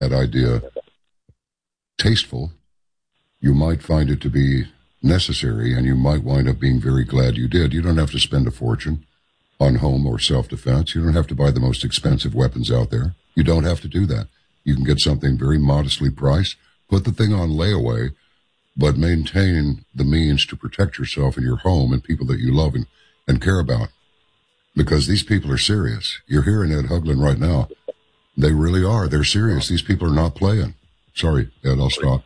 that idea tasteful, you might find it to be necessary, and you might wind up being very glad you did. You don't have to spend a fortune on home or self-defense. You don't have to buy the most expensive weapons out there. You don't have to do that. You can get something very modestly priced, put the thing on layaway, but maintain the means to protect yourself and your home and people that you love and care about. Because these people are serious. You're hearing Ed Huglin right now. They really are. They're serious. These people are not playing. Sorry, Ed, I'll stop.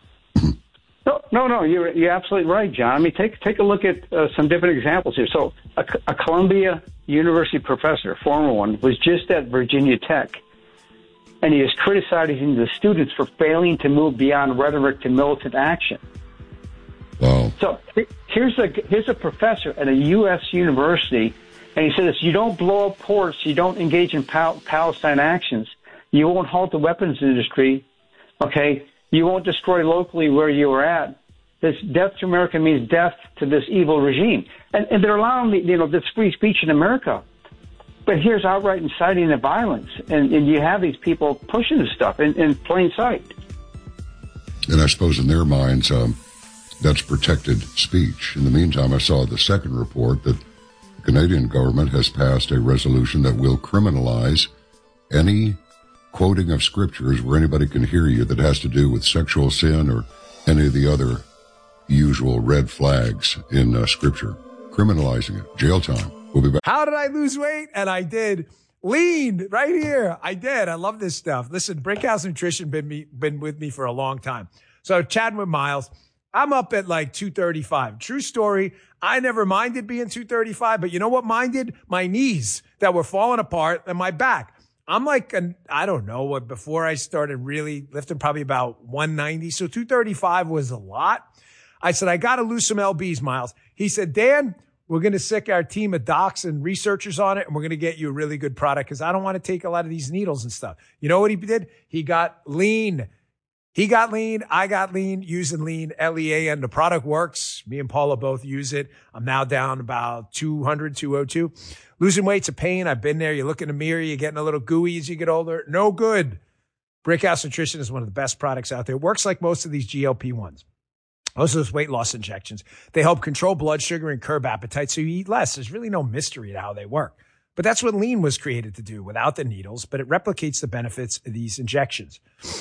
No, you're absolutely right, John. I mean, take a look at some different examples here. So a Columbia University professor, former one, was just at Virginia Tech, and he is criticizing the students for failing to move beyond rhetoric to militant action. Wow. So here's a professor at a U.S. university, and he says, you don't blow up ports, you don't engage in Palestine actions, you won't halt the weapons industry, okay? You won't destroy locally where you are at. This death to America means death to this evil regime. And they're allowing, this free speech in America. But here's outright inciting the violence. And you have these people pushing this stuff in plain sight. And I suppose in their minds, that's protected speech. In the meantime, I saw the second report that the Canadian government has passed a resolution that will criminalize any quoting of scriptures where anybody can hear you that has to do with sexual sin or any of the other usual red flags in scripture. Criminalizing it. Jail time. We'll be back. How did I lose weight? And I did. Lean right here. I did. I love this stuff. Listen, Brickhouse Nutrition been with me for a long time. So chatting with Miles, I'm up at like 235. True story. I never minded being 235, but you know what minded? My knees that were falling apart and my back. I'm like, I don't know what, before I started really lifting, probably about 190. So 235 was a lot. I said, I got to lose some LBs, Miles. He said, Dan, we're going to sick our team of docs and researchers on it, and we're going to get you a really good product because I don't want to take a lot of these needles and stuff. You know what he did? He got lean. He got lean. I got lean, using lean, Lean. The product works. Me and Paula both use it. I'm now down about 200, 202. Losing weight's a pain. I've been there. You look in the mirror, you're getting a little gooey as you get older. No good. Brickhouse Nutrition is one of the best products out there. It works like most of these GLP-1s. Most of those weight loss injections. They help control blood sugar and curb appetite so you eat less. There's really no mystery to how they work. But that's what lean was created to do without the needles, but it replicates the benefits of these injections.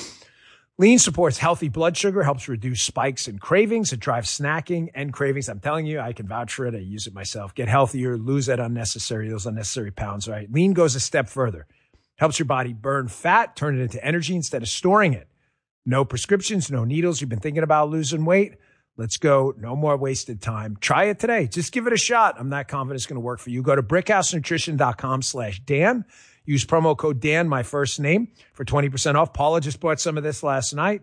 Lean supports healthy blood sugar, helps reduce spikes and cravings. It drives snacking and cravings. I'm telling you, I can vouch for it. I use it myself. Get healthier, lose those unnecessary pounds, right? Lean goes a step further. Helps your body burn fat, turn it into energy instead of storing it. No prescriptions, no needles. You've been thinking about losing weight? Let's go. No more wasted time. Try it today. Just give it a shot. I'm not confident it's going to work for you. Go to brickhousenutrition.com/Dan. Use promo code Dan, my first name, for 20% off. Paula just bought some of this last night.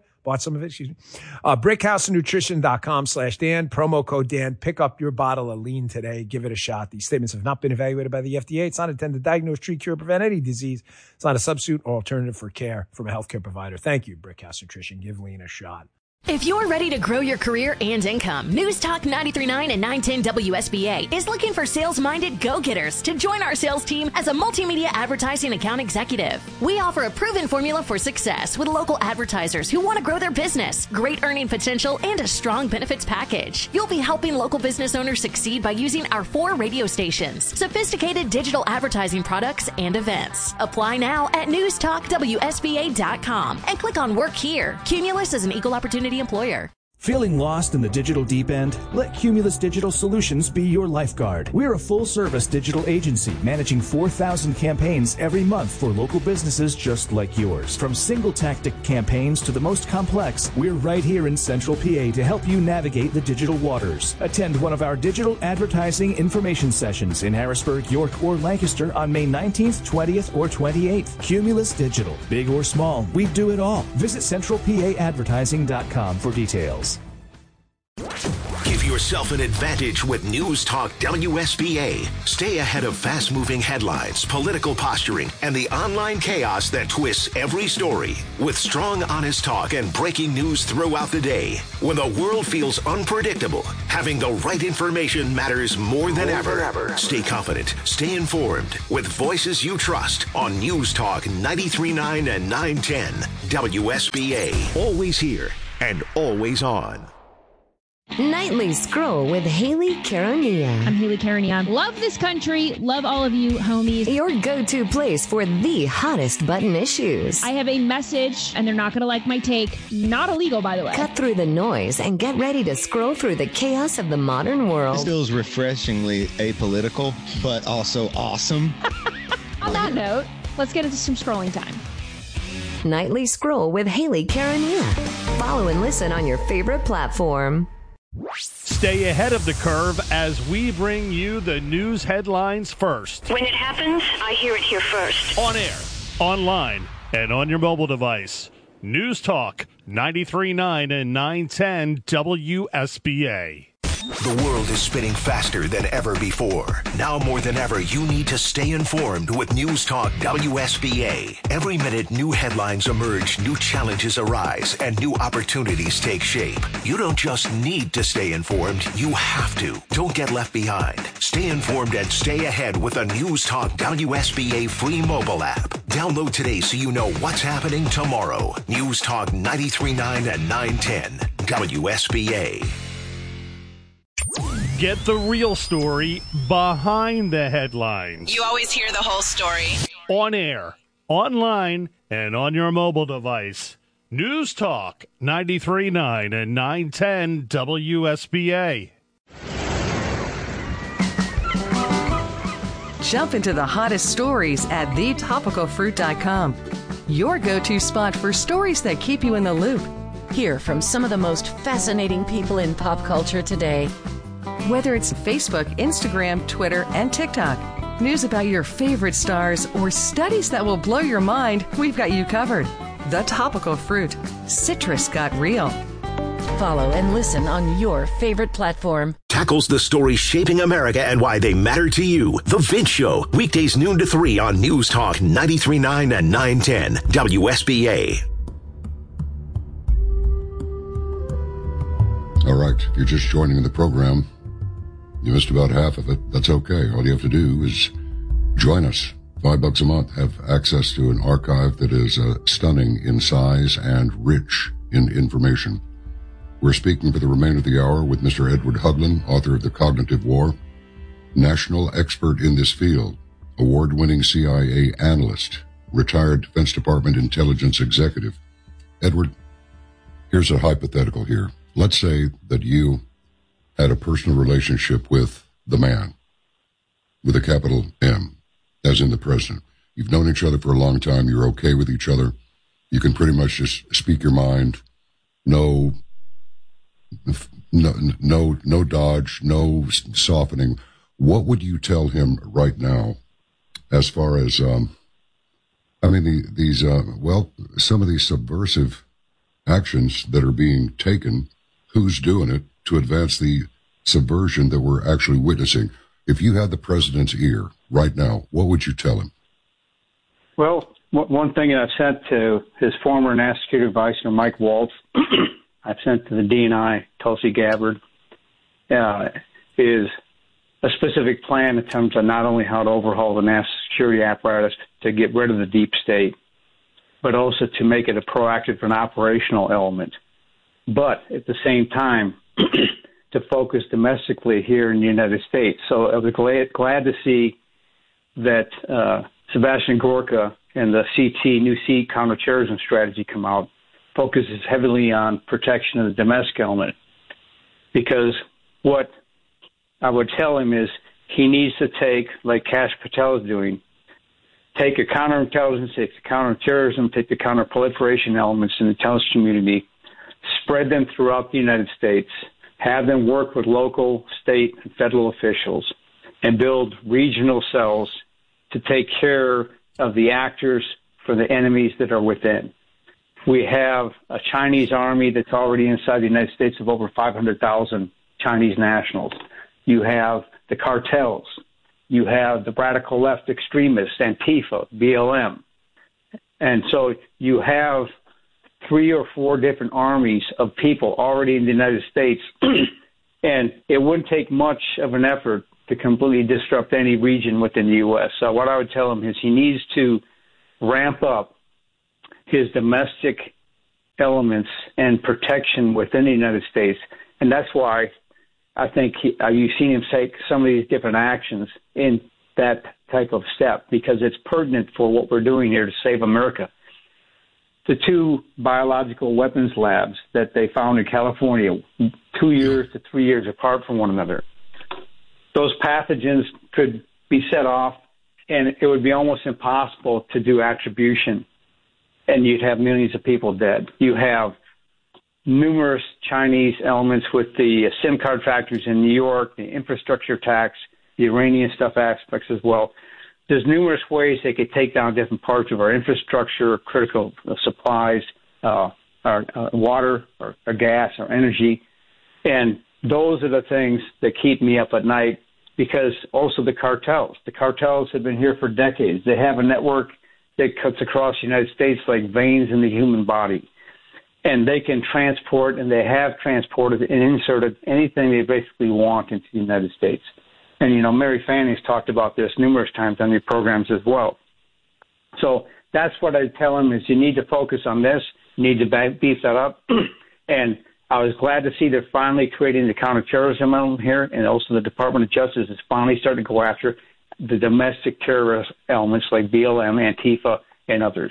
Brickhousenutrition.com/Dan. Promo code Dan. Pick up your bottle of lean today. Give it a shot. These statements have not been evaluated by the FDA. It's not intended to diagnose, treat, cure, prevent any disease. It's not a substitute or alternative for care from a healthcare provider. Thank you, Brickhouse Nutrition. Give lean a shot. If you're ready to grow your career and income, News Talk 93.9 and 910 WSBA is looking for sales-minded go-getters to join our sales team as a multimedia advertising account executive. We offer a proven formula for success with local advertisers who want to grow their business, great earning potential, and a strong benefits package. You'll be helping local business owners succeed by using our 4 radio stations, sophisticated digital advertising products, and events. Apply now at newstalkwsba.com and click on Work Here. Cumulus is an equal opportunity employer. Feeling lost in the digital deep end? Let Cumulus Digital Solutions be your lifeguard. We're a full-service digital agency managing 4,000 campaigns every month for local businesses just like yours. From single-tactic campaigns to the most complex, we're right here in Central PA to help you navigate the digital waters. Attend one of our digital advertising information sessions in Harrisburg, York, or Lancaster on May 19th, 20th, or 28th. Cumulus Digital. Big or small, we do it all. Visit centralpaadvertising.com for details. Give your yourself an advantage with News Talk WSBA. Stay ahead of fast-moving headlines, political posturing, and the online chaos that twists every story. With strong, honest talk and breaking news throughout the day. When the world feels unpredictable, having the right information matters more than ever. Stay confident, stay informed, with voices you trust on News Talk 93.9 and 910 WSBA. Always here and always on. Nightly Scroll with Haley Caronia. I'm Haley Caronia. Love this country. Love all of you, homies. Your go-to place for the hottest button issues. I have a message, and they're not going to like my take. Not illegal, by the way. Cut through the noise and get ready to scroll through the chaos of the modern world. This feels refreshingly apolitical, but also awesome. On that note, let's get into some scrolling time. Nightly Scroll with Haley Caronia. Follow and listen on your favorite platform. Stay ahead of the curve as we bring you the news headlines first. When it happens, I hear it here first. On air, online, and on your mobile device. News Talk 93.9 and 910 WSBA. The world is spinning faster than ever before. Now more than ever, you need to stay informed with News Talk WSBA. Every minute, new headlines emerge, new challenges arise, and new opportunities take shape. You don't just need to stay informed, you have to. Don't get left behind. Stay informed and stay ahead with a News Talk WSBA free mobile app. Download today so you know what's happening tomorrow. News Talk 93.9 and 910 WSBA. Get the real story behind the headlines. You always hear the whole story. On air, online, and on your mobile device. News Talk 93.9 and 910 WSBA. Jump into the hottest stories at thetopicalfruit.com. Your go-to spot for stories that keep you in the loop. Hear from some of the most fascinating people in pop culture today. Whether it's Facebook, Instagram, Twitter, and TikTok, news about your favorite stars, or studies that will blow your mind, we've got you covered. The Topical Fruit. Citrus got real. Follow and listen on your favorite platform. Tackles the stories shaping America and why they matter to you. The Vince Show, weekdays noon to 3 on News Talk 93.9 and 910 WSBA. All right, if you're just joining the program, you missed about half of it. That's okay. All you have to do is join us. $5 a month. Have access to an archive that is stunning in size and rich in information. We're speaking for the remainder of the hour with Mr. Edward Hudlin, author of The Cognitive War, national expert in this field, award-winning CIA analyst, retired Defense Department intelligence executive. Edward, here's a hypothetical here. Let's say that you had a personal relationship with the man, with a capital M, as in the president. You've known each other for a long time. You're okay with each other. You can pretty much just speak your mind. No dodge, no softening. What would you tell him right now as far as, some of these subversive actions that are being taken? Who's doing it to advance the subversion that we're actually witnessing? If you had the president's ear right now, what would you tell him? Well, one thing I've sent to his former national security advisor, Mike Waltz, I've sent to the DNI, Tulsi Gabbard, is a specific plan in terms of not only how to overhaul the national security apparatus to get rid of the deep state, but also to make it a proactive and operational element. But at the same time, to focus domestically here in the United States. So I was glad to see that Sebastian Gorka and the new CT counterterrorism strategy come out, focuses heavily on protection of the domestic element. Because what I would tell him is he needs to take, like Kash Patel is doing, take a counterintelligence, take the counterterrorism, take the counterproliferation elements in the intelligence community, spread them throughout the United States, have them work with local, state, and federal officials, and build regional cells to take care of the actors for the enemies that are within. We have a Chinese army that's already inside the United States of over 500,000 Chinese nationals. You have the cartels. You have the radical left extremists, Antifa, BLM. And so you have 3 or 4 different armies of people already in the United States, and it wouldn't take much of an effort to completely disrupt any region within the U.S. So what I would tell him is he needs to ramp up his domestic elements and protection within the United States, and that's why I think you've seen him take some of these different actions in that type of step, because it's pertinent for what we're doing here to save America. The 2 biological weapons labs that they found in California, 2 years to 3 years apart from one another, those pathogens could be set off, and it would be almost impossible to do attribution, and you'd have millions of people dead. You have numerous Chinese elements with the SIM card factories in New York, the infrastructure tax, the Iranian stuff aspects as well. There's numerous ways they could take down different parts of our infrastructure, critical supplies, our water, our gas, our energy. And those are the things that keep me up at night, because also the cartels. The cartels have been here for decades. They have a network that cuts across the United States like veins in the human body. And they can transport, and they have transported and inserted anything they basically want into the United States. And, Mary Fanning's talked about this numerous times on your programs as well. So that's what I tell him is you need to focus on this, you need to beef that up. And I was glad to see they're finally creating the counterterrorism element here, and also the Department of Justice is finally starting to go after the domestic terrorist elements like BLM, Antifa, and others.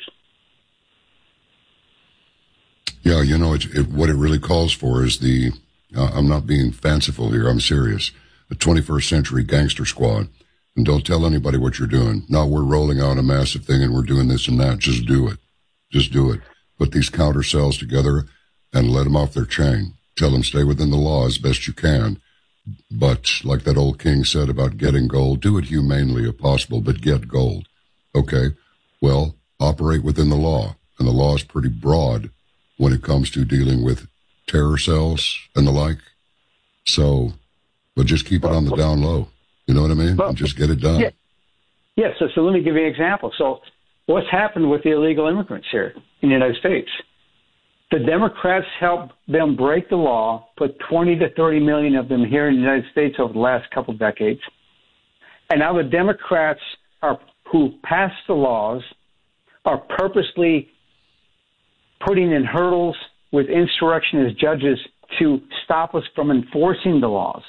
Yeah, what it really calls for is I'm not being fanciful here, I'm serious, the 21st century gangster squad. And don't tell anybody what you're doing. No, we're rolling out a massive thing and we're doing this and that. Just do it. Just do it. Put these counter cells together and let them off their chain. Tell them stay within the law as best you can. But like that old king said about getting gold, do it humanely if possible, but get gold. Okay, well, operate within the law. And the law is pretty broad when it comes to dealing with terror cells and the like. So, but just keep it on the down low. You know what I mean? And just get it done. Yeah. So let me give you an example. So what's happened with the illegal immigrants here in the United States? The Democrats helped them break the law, put 20 to 30 million of them here in the United States over the last couple of decades. And now the Democrats who passed the laws are purposely putting in hurdles with insurrectionist judges to stop us from enforcing the laws.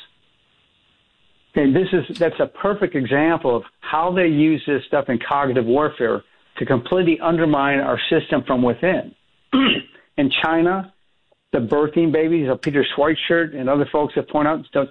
And that's a perfect example of how they use this stuff in cognitive warfare to completely undermine our system from within. In China, the birthing babies, Peter Schweitzer and other folks have pointed out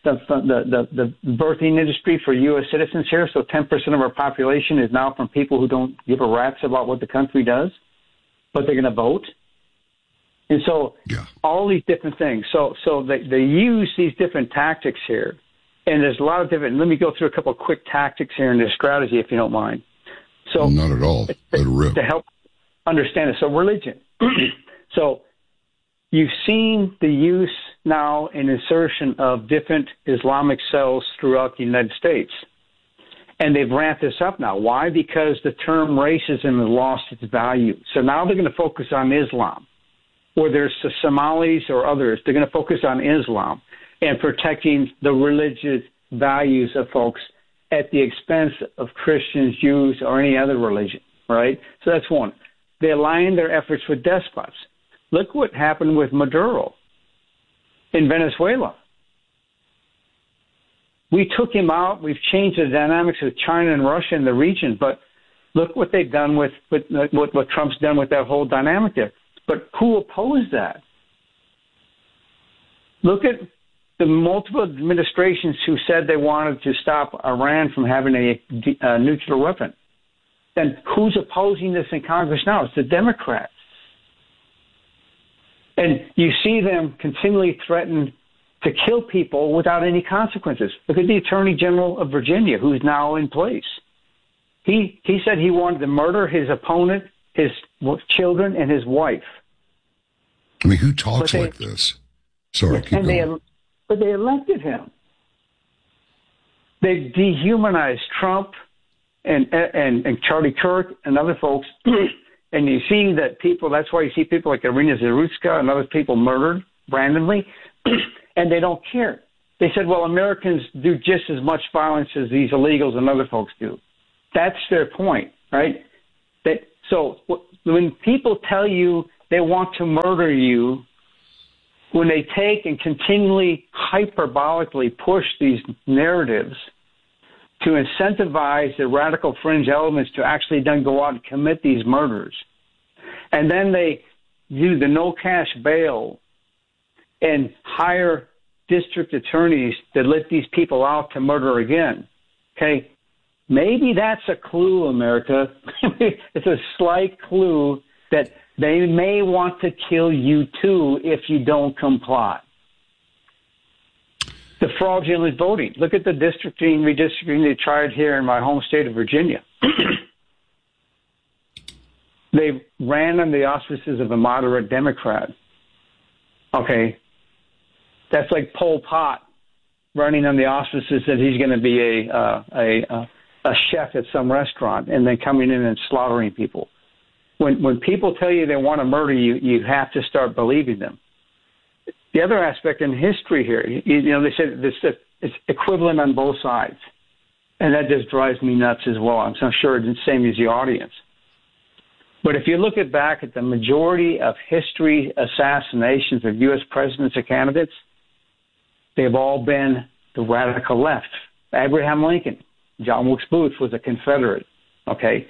the birthing industry for U.S. citizens here. So 10% of our population is now from people who don't give a rat's about what the country does, but they're going to vote. And so all these different things. So they use these different tactics here. And there's a lot of different. Let me go through a couple of quick tactics here in this strategy, if you don't mind. So not at all. To help understand it. So religion. So you've seen the use now and insertion of different Islamic cells throughout the United States. And they've ramped this up now. Why? Because the term racism has lost its value. So now they're going to focus on Islam. Whether it's the Somalis or others, they're going to focus on Islam and protecting the religious values of folks at the expense of Christians, Jews, or any other religion, right? So that's one. They align their efforts with despots. Look what happened with Maduro in Venezuela. We took him out. We've changed the dynamics of China and Russia in the region, but look what they've done with what Trump's done with that whole dynamic there. But who opposed that? Look at the multiple administrations who said they wanted to stop Iran from having a nuclear weapon. Then who's opposing this in Congress now? It's the Democrats. And you see them continually threaten to kill people without any consequences. Look at the Attorney General of Virginia, who's now in place. He said he wanted to murder his opponent, his children, and his wife. I mean, who talks like this? Sorry, keep going. but they elected him. They dehumanized Trump and Charlie Kirk and other folks. And you see that people, that's why you see people like Irina Zarutska and other people murdered randomly, and they don't care. They said, well, Americans do just as much violence as these illegals and other folks do. That's their point, right? So when people tell you they want to murder you, when they take and continually hyperbolically push these narratives to incentivize the radical fringe elements to actually then go out and commit these murders, and then they do the no cash bail and hire district attorneys that let these people out to murder again, okay? Maybe that's a clue, America. It's a slight clue that they may want to kill you too if you don't comply. The fraudulent voting. Look at the redistricting they tried here in my home state of Virginia. They ran on the auspices of a moderate Democrat. Okay. That's like Pol Pot running on the auspices that he's going to be a chef at some restaurant and then coming in and slaughtering people. When people tell you they want to murder you, you have to start believing them. The other aspect in history here, they said it's equivalent on both sides. And that just drives me nuts as well. I'm so sure it's the same as the audience. But if you look back at the majority of history assassinations of U.S. presidents or candidates, they've all been the radical left. Abraham Lincoln, John Wilkes Booth was a Confederate, okay?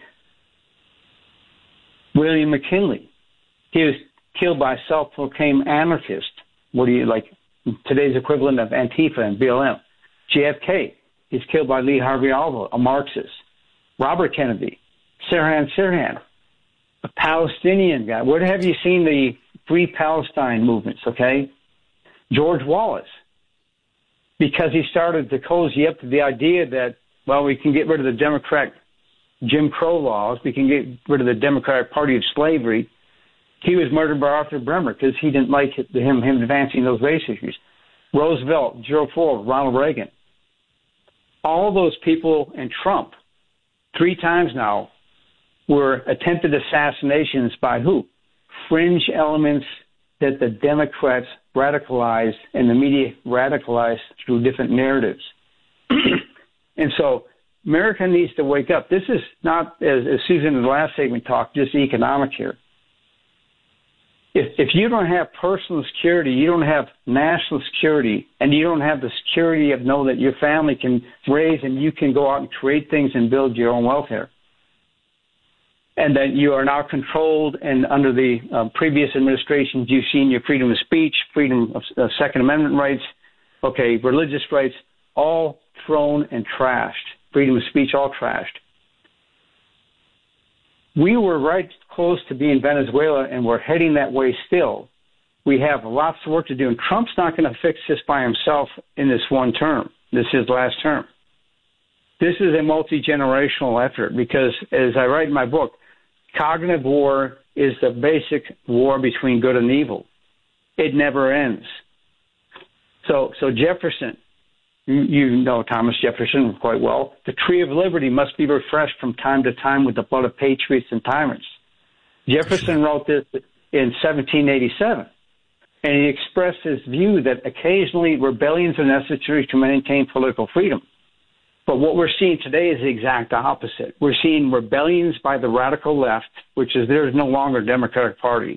William McKinley, he was killed by a self-proclaimed anarchist. What do you like? Today's equivalent of Antifa and BLM. JFK, he's killed by Lee Harvey Oswald, a Marxist. Robert Kennedy, Sirhan, a Palestinian guy. Where have you seen the Free Palestine movements, okay? George Wallace, because he started to cozy up to the idea that, well, we can get rid of the Democrat Jim Crow laws, we can get rid of the Democratic Party of slavery. He was murdered by Arthur Bremer because he didn't like him advancing those race issues. Roosevelt, Gerald Ford, Ronald Reagan. All those people, and Trump, 3 times now, were attempted assassinations by who? Fringe elements that the Democrats radicalized and the media radicalized through different narratives. And so America needs to wake up. This is not, as Susan in the last segment talked, just economic here. If you don't have personal security, you don't have national security, and you don't have the security of know that your family can raise and you can go out and create things and build your own welfare, and that you are now controlled, and under the previous administrations, you've seen your freedom of speech, freedom of Second Amendment rights, okay, religious rights, all thrown and trashed. Freedom of speech, all trashed. We were right close to being Venezuela, and we're heading that way still. We have lots of work to do, and Trump's not going to fix this by himself in this one term. This is his last term. This is a multi-generational effort because, as I write in my book, cognitive war is the basic war between good and evil. It never ends. So Jefferson, you know Thomas Jefferson quite well. The tree of liberty must be refreshed from time to time with the blood of patriots and tyrants. Jefferson wrote this in 1787, and he expressed his view that occasionally rebellions are necessary to maintain political freedom. But what we're seeing today is the exact opposite. We're seeing rebellions by the radical left, which is there is no longer a Democratic Party.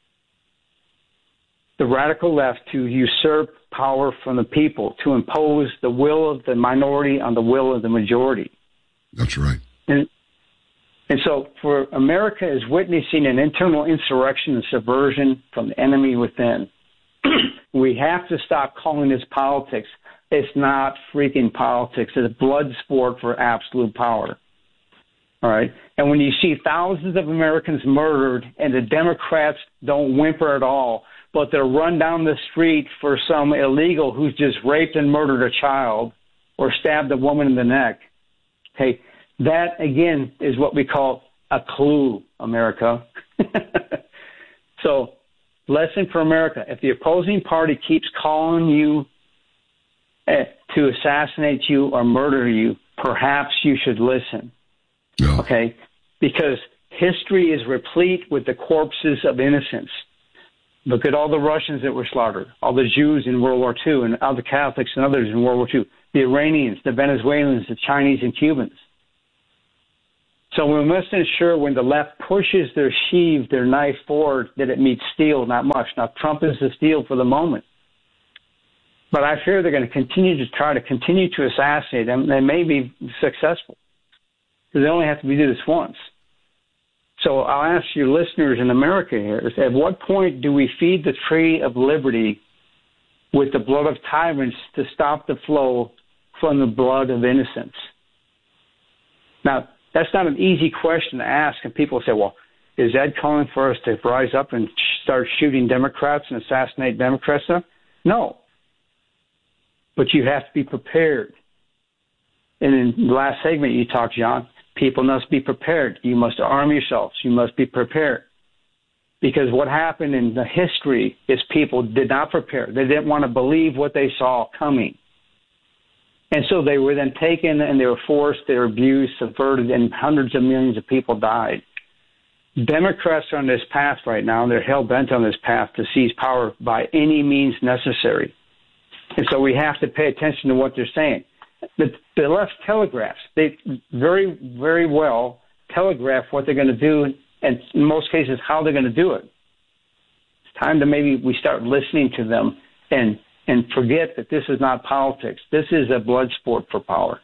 The radical left to usurp power from the people, to impose the will of the minority on the will of the majority. That's right. And so for America is witnessing an internal insurrection and subversion from the enemy within. We have to stop calling this politics. It's not freaking politics. It's a blood sport for absolute power. All right? And when you see thousands of Americans murdered and the Democrats don't whimper at all, but they'll run down the street for some illegal who's just raped and murdered a child or stabbed a woman in the neck, okay, that, again, is what we call a clue, America. So, lesson for America. If the opposing party keeps calling you to assassinate you or murder you, perhaps you should listen. No. Okay? Because history is replete with the corpses of innocents. Look at all the Russians that were slaughtered, all the Jews in World War II, and all the Catholics and others in World War II, the Iranians, the Venezuelans, the Chinese, and Cubans. So we must ensure when the left pushes their knife forward that it meets steel, not much. Now, Trump is the steel for the moment. But I fear they're going to continue to assassinate them. They may be successful because they only have to do this once. So I'll ask your listeners in America here, at what point do we feed the tree of liberty with the blood of tyrants to stop the flow from the blood of innocents? Now, that's not an easy question to ask, and people say, well, is Ed calling for us to rise up and start shooting Democrats and assassinate Democrats? No. But you have to be prepared. And in the last segment you talked, John, people must be prepared. You must arm yourselves. You must be prepared. Because what happened in the history is people did not prepare. They didn't want to believe what they saw coming. And so they were then taken and they were forced, they were abused, subverted, and hundreds of millions of people died. Democrats are on this path right now, and they're hell-bent on this path to seize power by any means necessary. And so we have to pay attention to what they're saying. The left telegraphs. They very, very well telegraph what they're going to do, and in most cases, how they're going to do it. It's time to maybe we start listening to them and forget that this is not politics. This is a blood sport for power.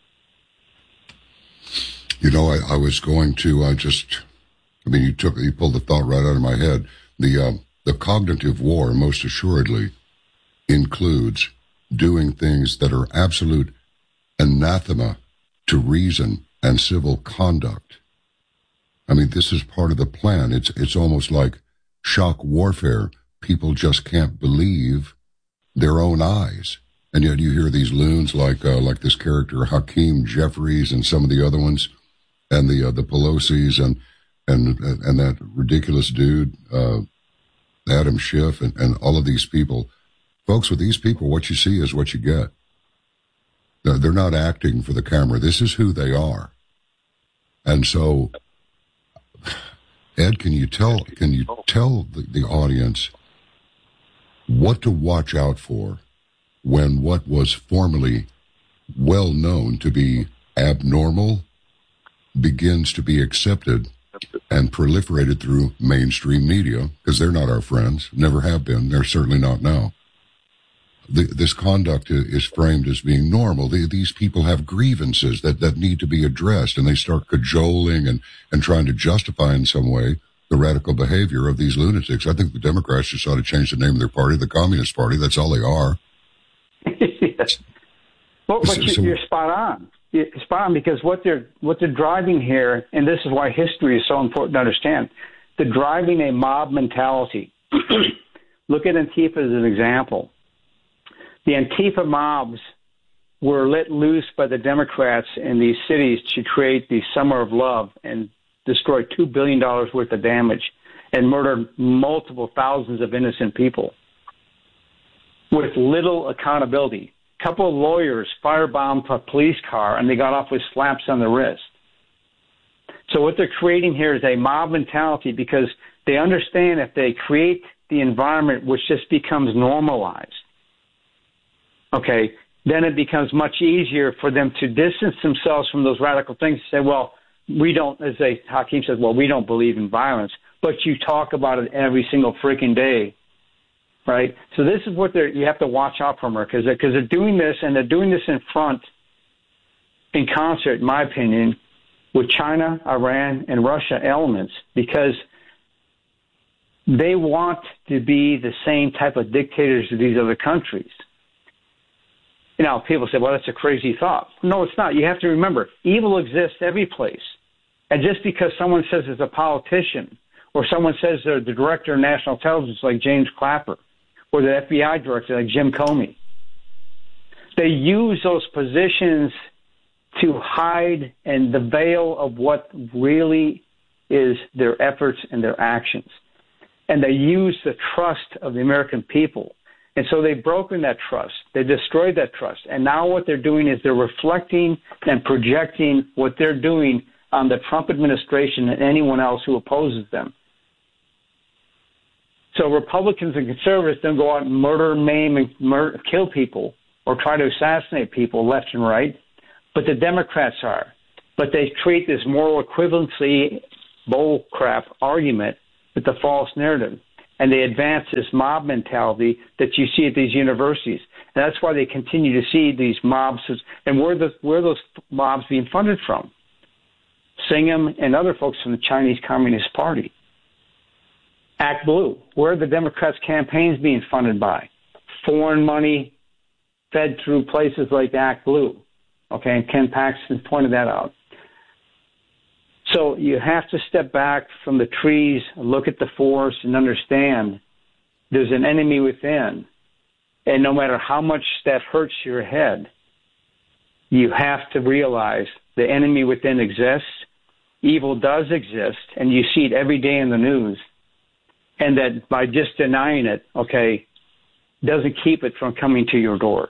You know, I was going to you pulled the thought right out of my head. The cognitive war, most assuredly, includes doing things that are absolute anathema to reason and civil conduct. I mean, this is part of the plan. It's almost like shock warfare. People just can't believe their own eyes. And yet you hear these loons like this character Hakeem Jeffries and some of the other ones, and the Pelosi's and that ridiculous dude Adam Schiff and all of these people. Folks, with these people, what you see is what you get. They're not acting for the camera. This is who they are. And so, Ed, can you tell the audience what to watch out for when what was formerly well known to be abnormal begins to be accepted and proliferated through mainstream media, because they're not our friends, never have been, they're certainly not now. This conduct is framed as being normal. These people have grievances that need to be addressed, and they start cajoling and trying to justify in some way the radical behavior of these lunatics. I think the Democrats just ought to change the name of their party, the Communist Party. That's all they are. Yes. Well, but you're spot on. You're spot on, because what they're driving here, and this is why history is so important to understand, they're driving a mob mentality. Look at Antifa as an example. The Antifa mobs were let loose by the Democrats in these cities to create the Summer of Love and destroy $2 billion worth of damage and murder multiple thousands of innocent people with little accountability. A couple of lawyers firebombed a police car, and they got off with slaps on the wrist. So what they're creating here is a mob mentality, because they understand if they create the environment which just becomes normalized, okay, then it becomes much easier for them to distance themselves from those radical things and say, well, we don't, as Hakeem says, well, we don't believe in violence, but you talk about it every single freaking day, right? So this is what you have to watch out for, because they're doing this, and they're doing this in concert, in my opinion, with China, Iran, and Russia elements, because they want to be the same type of dictators of these other countries. You know, people say, well, that's a crazy thought. No, it's not. You have to remember, evil exists every place. And just because someone says it's a politician, or someone says they're the director of national intelligence like James Clapper, or the FBI director like Jim Comey, they use those positions to hide in the veil of what really is their efforts and their actions. And they use the trust of the American people. And so they've broken that trust. They destroyed that trust. And now what they're doing is they're reflecting and projecting what they're doing on the Trump administration and anyone else who opposes them. So Republicans and conservatives don't go out and murder, maim, and kill people or try to assassinate people left and right, but the Democrats are. But they create this moral equivalency bull crap argument with the false narrative. And they advance this mob mentality that you see at these universities. And that's why they continue to see these mobs. And where are those mobs being funded from? Singham and other folks from the Chinese Communist Party. Act Blue. Where are the Democrats' campaigns being funded by? Foreign money fed through places like Act Blue. Okay, and Ken Paxton pointed that out. So you have to step back from the trees, look at the forest, and understand there's an enemy within. And no matter how much that hurts your head, you have to realize the enemy within exists. Evil does exist, and you see it every day in the news. And that by just denying it, okay, doesn't keep it from coming to your door.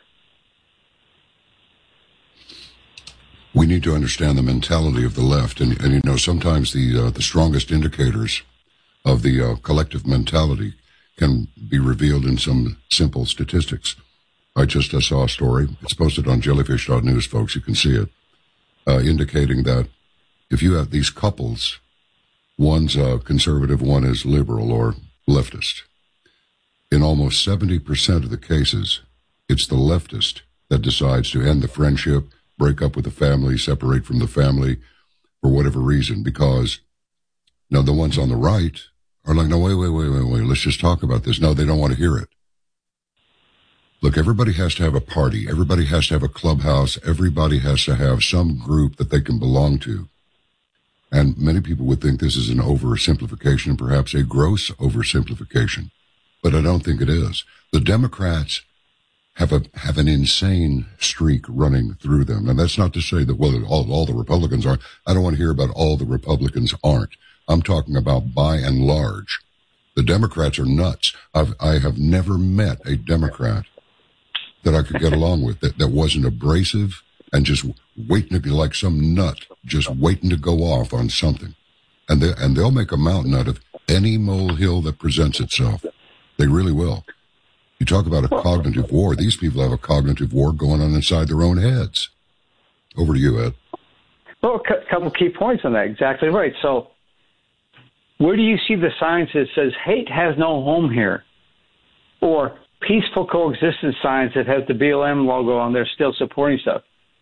We need to understand the mentality of the left. And you know, sometimes the strongest indicators of the collective mentality can be revealed in some simple statistics. I just saw a story. It's posted on jellyfish.news, folks. You can see it, indicating that if you have these couples, one's conservative, one is liberal or leftist. In almost 70% of the cases, it's the leftist that decides to end the friendship, break up with the family, separate from the family for whatever reason, because now the ones on the right are like, no, wait, let's just talk about this. No, they don't want to hear it. Look, everybody has to have a party. Everybody has to have a clubhouse. Everybody has to have some group that they can belong to. And many people would think this is an oversimplification and perhaps a gross oversimplification, but I don't think it is. The Democrats have an insane streak running through them. And that's not to say that, well, all the Republicans aren't. I don't want to hear about all the Republicans aren't. I'm talking about by and large. The Democrats are nuts. I have never met a Democrat that I could get along with that wasn't abrasive and just waiting to be like some nut, just waiting to go off on something. And they'll make a mountain out of any molehill that presents itself. They really will. You talk about a cognitive war. These people have a cognitive war going on inside their own heads. Over to you, Ed. Well, a couple key points on that. Exactly right. So where do you see the signs that says hate has no home here? Or peaceful coexistence signs that has the BLM logo on there still supporting stuff?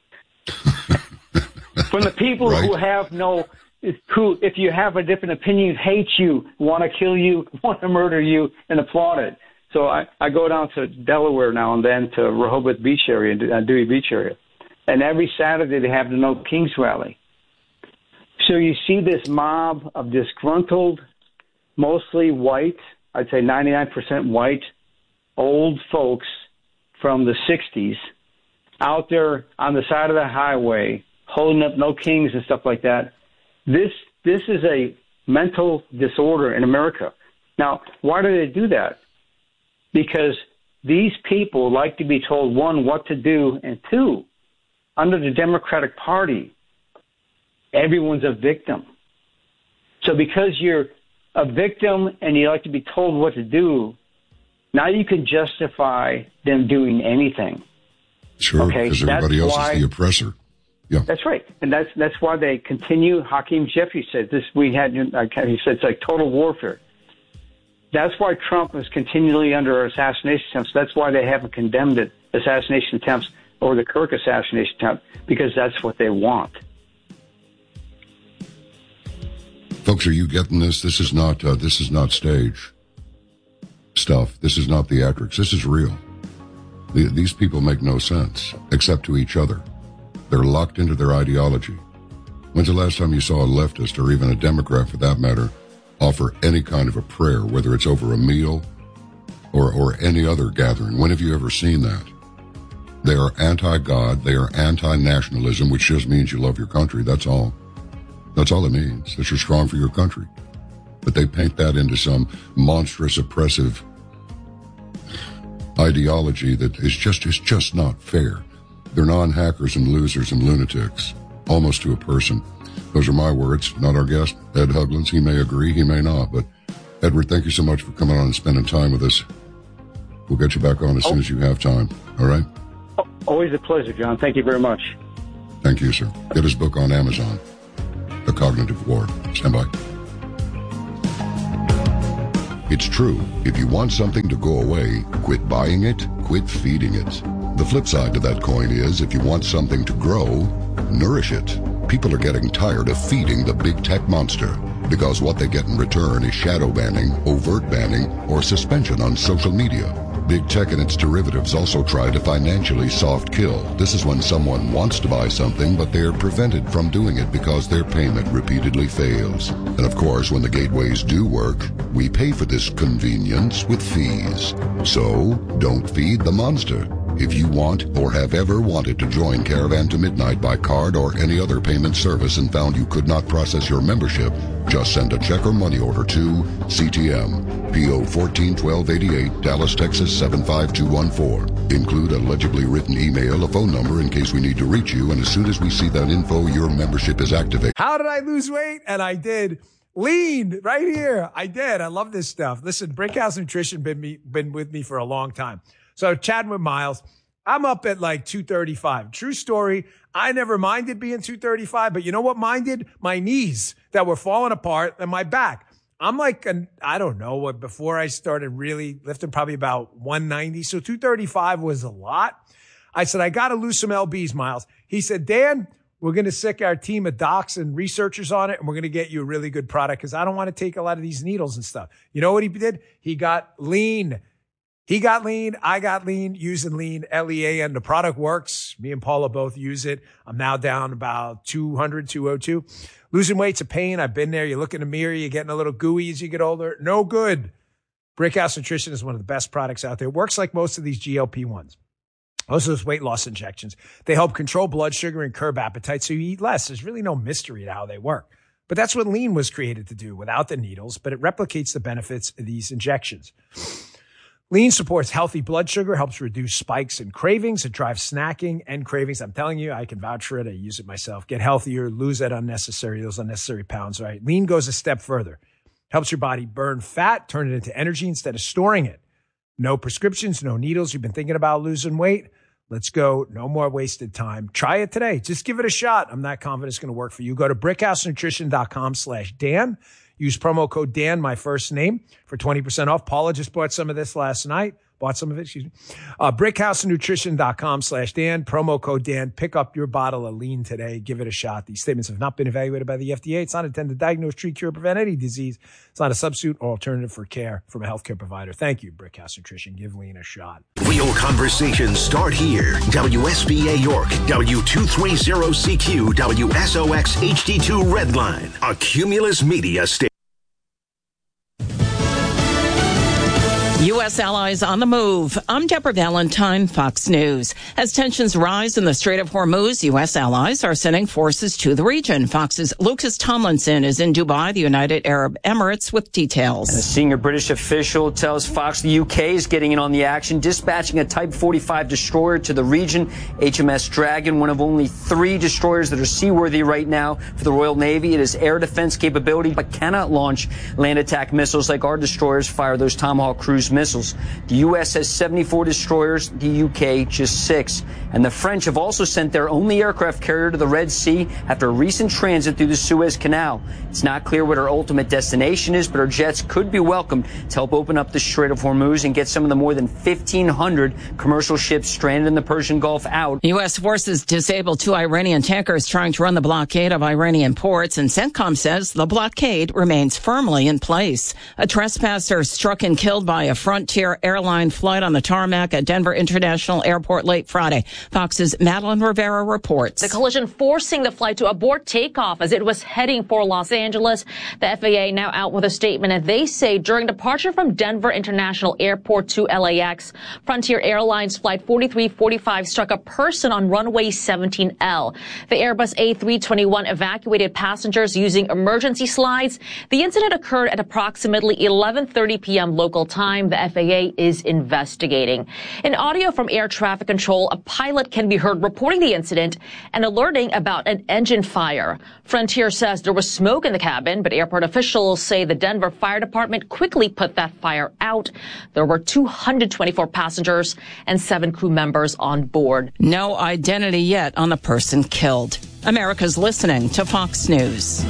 From the people right. who have no, who, if you have a different opinion, hate you, want to kill you, want to murder you, and applaud it. So I go down to Delaware now and then to Rehoboth Beach area, Dewey Beach area. And every Saturday they have the No Kings rally. So you see this mob of disgruntled, mostly white, I'd say 99% white, old folks from the 60s out there on the side of the highway holding up No Kings and stuff like that. This is a mental disorder in America. Now, why do they do that? Because these people like to be told, one, what to do, and two, under the Democratic Party, everyone's a victim. So because you're a victim and you like to be told what to do, now you can justify them doing anything. Sure, okay? Because everybody else is the oppressor. Yeah, that's right, and that's why they continue. Hakeem Jeffries said this. He said it's like total warfare. That's why Trump is continually under assassination attempts. That's why they haven't condemned it, assassination attempts or the Kirk assassination attempt, because that's what they want. Folks, are you getting this? This is not stage stuff. This is not theatrics. This is real. These people make no sense except to each other. They're locked into their ideology. When's the last time you saw a leftist or even a Democrat, for that matter, offer any kind of a prayer, whether it's over a meal or any other gathering? When have you ever seen that? They are anti-God. They are anti-nationalism, which just means you love your country. That's all. That's all it means, that you're strong for your country. But they paint that into some monstrous, oppressive ideology that is just not fair. They're non-hackers and losers and lunatics, almost to a person. Those are my words, not our guest, Ed Huglins. He may agree, he may not. But, Edward, thank you so much for coming on and spending time with us. We'll get you back on as soon as you have time, all right? Always a pleasure, John. Thank you very much. Thank you, sir. Get his book on Amazon, The Cognitive War. Stand by. It's true. If you want something to go away, quit buying it, quit feeding it. The flip side to that coin is, if you want something to grow, nourish it. People are getting tired of feeding the big tech monster because what they get in return is shadow banning, overt banning, or suspension on social media. Big tech and its derivatives also try to financially soft kill. This is when someone wants to buy something, but they're prevented from doing it because their payment repeatedly fails. And of course, when the gateways do work, we pay for this convenience with fees. So, don't feed the monster. If you want or have ever wanted to join Caravan to Midnight by card or any other payment service and found you could not process your membership, just send a check or money order to CTM, P.O. 141288, Dallas, Texas 75214. Include a legibly written email, a phone number in case we need to reach you, and as soon as we see that info, your membership is activated. How did I lose weight? And I did. Lean right here. I did. I love this stuff. Listen, Brickhouse Nutrition been with me for a long time. So chatting with Miles, I'm up at like 235. True story. I never minded being 235, but you know what minded? My knees that were falling apart and my back. I'm like, I don't know what, before I started really lifting, probably about 190. So 235 was a lot. I said, I got to lose some LBs, Miles. He said, Dan, we're going to sick our team of docs and researchers on it, and we're going to get you a really good product because I don't want to take a lot of these needles and stuff. You know what he did? He got lean. He got lean. I got lean using lean, LEAN. The product works. Me and Paula both use it. I'm now down about 200, 202. Losing weight's a pain. I've been there. You look in the mirror. You're getting a little gooey as you get older. No good. Brickhouse Nutrition is one of the best products out there. It works like most of these GLP-1s. Most of those weight loss injections. They help control blood sugar and curb appetite so you eat less. There's really no mystery to how they work. But that's what lean was created to do without the needles, but it replicates the benefits of these injections. Lean supports healthy blood sugar, helps reduce spikes and cravings. It drives snacking and cravings. I'm telling you, I can vouch for it. I use it myself. Get healthier, lose those unnecessary pounds, right? Lean goes a step further. Helps your body burn fat, turn it into energy instead of storing it. No prescriptions, no needles. You've been thinking about losing weight? Let's go. No more wasted time. Try it today. Just give it a shot. I'm not confident it's going to work for you. Go to brickhousenutrition.com/Dan. Use promo code Dan, my first name, for 20% off. Paula just bought some of this last night. brickhousenutrition.com/Dan, promo code Dan. Pick up your bottle of lean today. Give it a shot. These statements have not been evaluated by the FDA. It's not intended to diagnose, treat, cure, prevent any disease. It's not a substitute or alternative for care from a healthcare provider. Thank you, Brickhouse Nutrition. Give lean a shot. Real conversations start here. WSBA York, W230CQ, WSOX HD2 Redline, a Cumulus Media station. U.S. allies on the move. I'm Deborah Valentine, Fox News. As tensions rise in the Strait of Hormuz, U.S. allies are sending forces to the region. Fox's Lucas Tomlinson is in Dubai, the United Arab Emirates, with details. And a senior British official tells Fox the U.K. is getting in on the action, dispatching a Type 45 destroyer to the region. HMS Dragon, one of only 3 destroyers that are seaworthy right now for the Royal Navy. It has air defense capability but cannot launch land attack missiles like our destroyers fire those Tomahawk cruise missiles. The U.S. has 74 destroyers, the U.K. just 6. And the French have also sent their only aircraft carrier to the Red Sea after a recent transit through the Suez Canal. It's not clear what our ultimate destination is, but our jets could be welcomed to help open up the Strait of Hormuz and get some of the more than 1,500 commercial ships stranded in the Persian Gulf out. U.S. forces disabled 2 Iranian tankers trying to run the blockade of Iranian ports, and CENTCOM says the blockade remains firmly in place. A trespasser struck and killed by a Frontier airline flight on the tarmac at Denver International Airport late Friday. Fox's Madeline Rivera reports. The collision forcing the flight to abort takeoff as it was heading for Los Angeles. The FAA now out with a statement, and they say during departure from Denver International Airport to LAX, Frontier Airlines Flight 4345 struck a person on runway 17L. The Airbus A321 evacuated passengers using emergency slides. The incident occurred at approximately 11:30 p.m. local time. The FAA is investigating. In audio from air traffic control, a pilot can be heard reporting the incident and alerting about an engine fire. Frontier says there was smoke in the cabin, but airport officials say the Denver Fire Department quickly put that fire out. There were 224 passengers and 7 crew members on board. No identity yet on the person killed. America's listening to Fox News.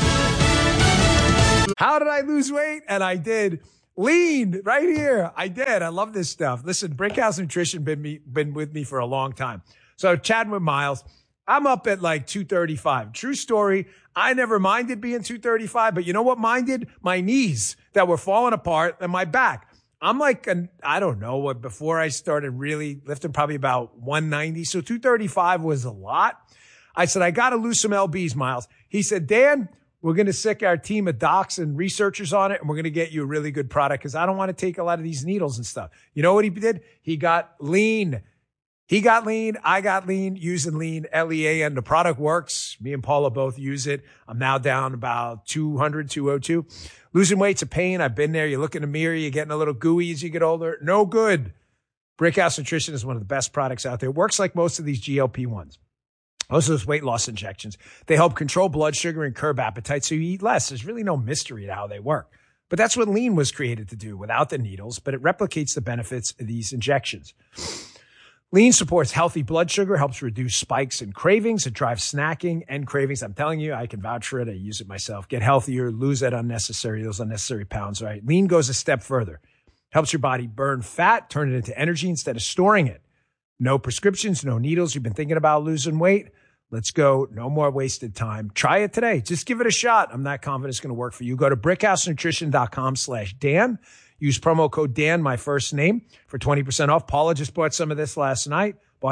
How did I lose weight? And I did. Lean right here. I did. I love this stuff. Listen, Brickhouse Nutrition been with me for a long time. So chatting with Miles, I'm up at like 235. True story. I never minded being 235, but you know what minded? My knees that were falling apart and my back. I'm like, I don't know what, before I started really lifting, probably about 190. So 235 was a lot. I said, I got to lose some LBs, Miles. He said, Dan, we're going to sick our team of docs and researchers on it, and we're going to get you a really good product because I don't want to take a lot of these needles and stuff. You know what he did? He got lean. He got lean. I got lean, using lean, L-E-A-N. The product works. Me and Paula both use it. I'm now down about 200, 202. Losing weight's a pain. I've been there. You look in the mirror, you're getting a little gooey as you get older. No good. Brickhouse Nutrition is one of the best products out there. It works like most of these GLP-1s. Most of those weight loss injections. They help control blood sugar and curb appetite so you eat less. There's really no mystery to how they work. But that's what lean was created to do without the needles, but it replicates the benefits of these injections. Lean supports healthy blood sugar, helps reduce spikes and cravings. It drives snacking and cravings. I'm telling you, I can vouch for it. I use it myself. Get healthier, lose those unnecessary pounds, right? Lean goes a step further. Helps your body burn fat, turn it into energy instead of storing it. No prescriptions, no needles. You've been thinking about losing weight? Let's go. No more wasted time. Try it today. Just give it a shot. I'm not confident it's going to work for you. Go to brickhousenutrition.com/Dan. Use promo code Dan, my first name, for 20% off. Paula just bought some of this last night.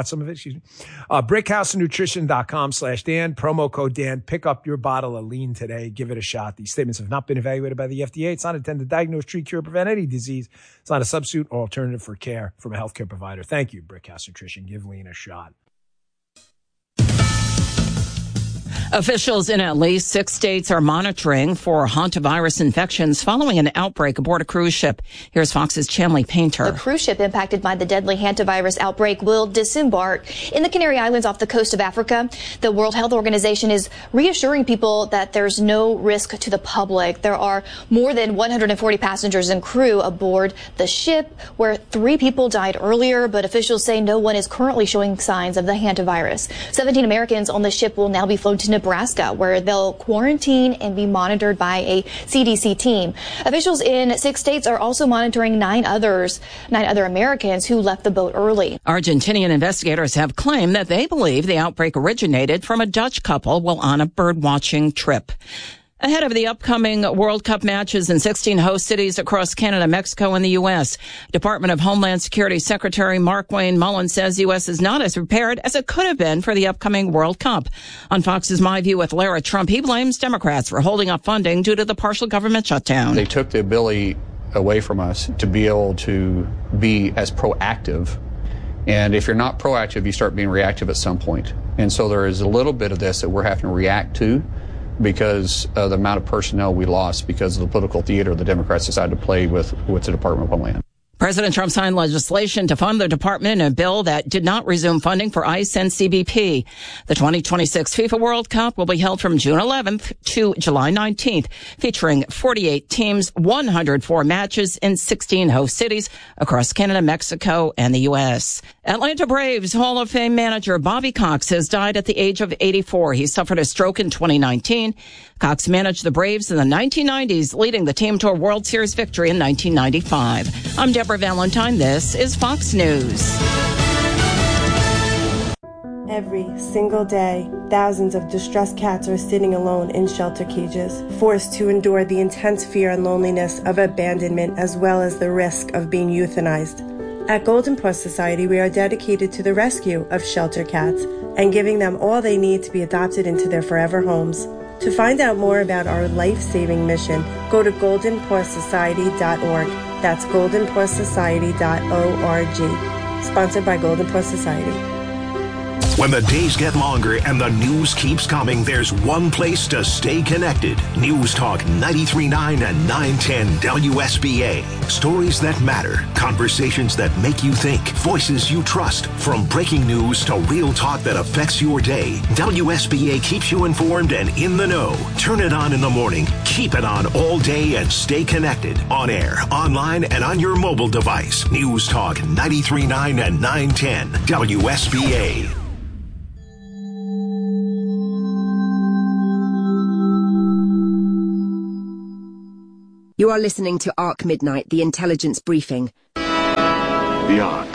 brickhousenutrition.com/Dan. Promo code Dan. Pick up your bottle of lean today. Give it a shot. These statements have not been evaluated by the FDA. It's not intended to diagnose, treat, cure, prevent any disease. It's not a substitute or alternative for care from a healthcare provider. Thank you, Brickhouse Nutrition. Give lean a shot. Officials in at least 6 states are monitoring for hantavirus infections following an outbreak aboard a cruise ship. Here's Fox's Chanley Painter. The cruise ship impacted by the deadly hantavirus outbreak will disembark in the Canary Islands off the coast of Africa. The World Health Organization is reassuring people that there's no risk to the public. There are more than 140 passengers and crew aboard the ship, where 3 people died earlier, but officials say no one is currently showing signs of the hantavirus. 17 Americans on the ship will now be flown to Nebraska, where they'll quarantine and be monitored by a CDC team. Officials in 6 states are also monitoring 9 other Americans who left the boat early. Argentinian investigators have claimed that they believe the outbreak originated from a Dutch couple while on a bird-watching trip. Ahead of the upcoming World Cup matches in 16 host cities across Canada, Mexico, and the U.S., Department of Homeland Security Secretary Markwayne Mullin says the U.S. is not as prepared as it could have been for the upcoming World Cup. On Fox's My View with Lara Trump, he blames Democrats for holding up funding due to the partial government shutdown. They took the ability away from us to be able to be as proactive. And if you're not proactive, you start being reactive at some point. And so there is a little bit of this that we're having to react to, because of the amount of personnel we lost because of the political theater the Democrats decided to play with the Department of Homeland. President Trump signed legislation to fund the department in a bill that did not resume funding for ICE and CBP. The 2026 FIFA World Cup will be held from June 11th to July 19th, featuring 48 teams, 104 matches in 16 host cities across Canada, Mexico, and the U.S. Atlanta Braves Hall of Fame manager Bobby Cox has died at the age of 84. He suffered a stroke in 2019. Cox managed the Braves in the 1990s, leading the team to a World Series victory in 1995. I'm Deborah Valentine. This is Fox News. Every single day, thousands of distressed cats are sitting alone in shelter cages, forced to endure the intense fear and loneliness of abandonment as well as the risk of being euthanized. At Golden Paw Society, we are dedicated to the rescue of shelter cats and giving them all they need to be adopted into their forever homes. To find out more about our life-saving mission, go to goldenpawsociety.org. That's goldenpawsociety.org. Sponsored by Golden Paw Society. When the days get longer and the news keeps coming, there's one place to stay connected. News Talk 93.9 and 910 WSBA. Stories that matter, conversations that make you think, voices you trust. From breaking news to real talk that affects your day, WSBA keeps you informed and in the know. Turn it on in the morning, keep it on all day, and stay connected. On air, online, and on your mobile device. News Talk 93.9 and 910 WSBA. You are listening to Arc Midnight, the intelligence briefing. Beyond